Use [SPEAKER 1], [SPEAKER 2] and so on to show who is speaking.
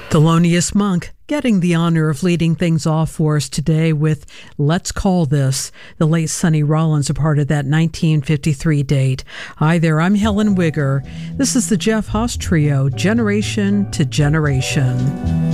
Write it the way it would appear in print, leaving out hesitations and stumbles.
[SPEAKER 1] Thelonious Monk getting the honor of leading things off for us today with Let's Call This. The late Sonny Rollins, a part of that 1953 date. Hi there, I'm Helen Wigger. This is the Jeff Haas Trio, Generation to Generation.